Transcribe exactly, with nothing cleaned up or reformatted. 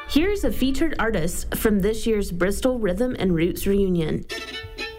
Here's a featured artist from this year's Bristol Rhythm and Roots reunion.